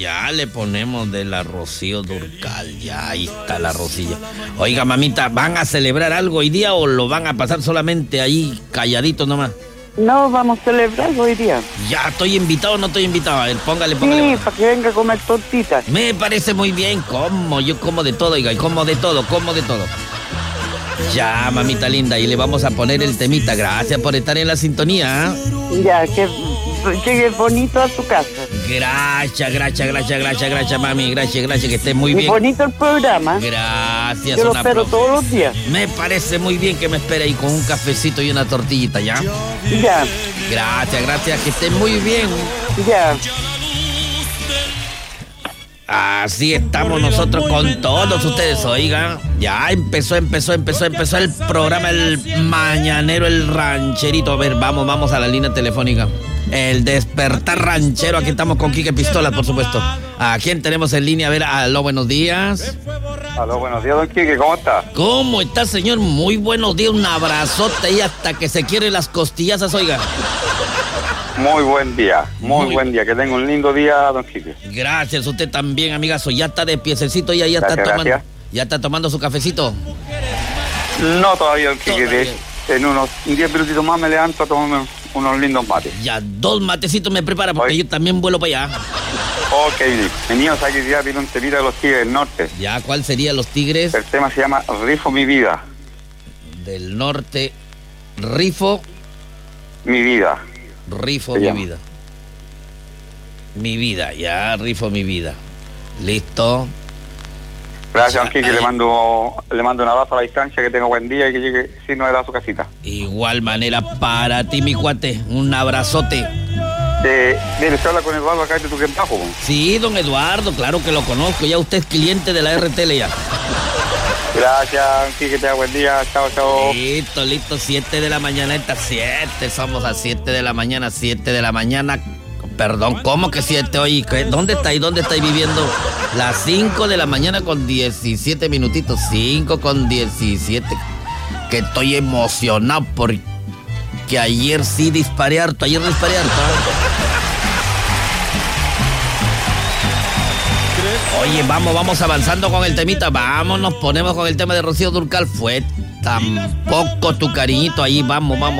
Ya le ponemos de la Rocío Dúrcal. Ya, ahí está la Rosilla. Oiga, mamita, ¿van a celebrar algo hoy día o lo van a pasar solamente ahí calladito nomás? No, vamos a celebrar hoy día. Ya, ¿estoy invitado o no estoy invitado? A ver, póngale. Sí, para que venga a comer tortitas. Me parece muy bien. Yo como de todo, oiga, y como de todo. Ya, mamita linda, y le vamos a poner el temita. Gracias por estar en la sintonía. Ya, que llegue bonito a tu casa. Gracias, mami. Gracias, que esté muy bien. Y bonito el programa. Gracias. Yo lo espero todos los días. Me parece muy bien que me espere ahí con un cafecito y una tortillita, ¿ya? Ya. Gracias, que esté muy bien. Ya. Así estamos nosotros con todos ustedes, oigan. Ya empezó el programa, el mañanero, el rancherito. A ver, vamos a la línea telefónica. El despertar ranchero, aquí estamos con Quique Pistola, por supuesto. ¿A quién tenemos en línea? A ver, aló, buenos días. Aló, buenos días, don Quique, ¿cómo está? ¿Cómo está, señor? Muy buenos días, un abrazote y hasta que se quieren las costillazas, oiga. Muy buen día, buen día, que tenga un lindo día, don Quique. Gracias, usted también, amigazo. Ya está de piececito, ya está tomando su cafecito. No todavía, don Quique, en unos 10 minutitos más me levanto a tomarme unos lindos mates. Ya, 2 matecitos me prepara porque yo también vuelo para allá. Ok, venidos aquí ya tiene un temita de los Tigres del Norte. Ya, ¿cuál sería los Tigres? El tema se llama Rifo mi vida. Del Norte, Rifo mi vida. Rifo mi vida. Mi vida, ya, rifo mi vida. Listo. Gracias, don Quique, le mando un abrazo a la distancia, que tenga buen día y que llegue sin novedad a su casita. Igual manera para ti, mi cuate, un abrazote. Mire, se habla con Eduardo acá de Tuquempajo. Sí, don Eduardo, claro que lo conozco, ya usted es cliente de la RTL ya. Gracias, don Quique, que tenga buen día, chao. Listo, 7 de la mañana, 7, somos a 7 de la mañana, Perdón, ¿cómo que 7 hoy? ¿Dónde estáis viviendo? Las 5 de la mañana con 17 minutitos. 5 con 17. Que estoy emocionado porque ayer sí disparé harto. Oye, vamos avanzando con el temita. Nos ponemos con el tema de Rocío Dúrcal. Fue tan poco tu cariñito ahí. Vamos.